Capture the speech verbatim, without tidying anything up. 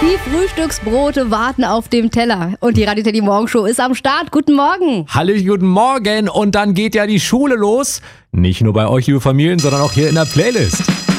Die Frühstücksbrote warten auf dem Teller und die Radio Teddy Morgenshow ist am Start. Guten Morgen. Hallo, guten Morgen und dann geht ja die Schule los. Nicht nur bei euch, liebe Familien, sondern auch hier in der Playlist.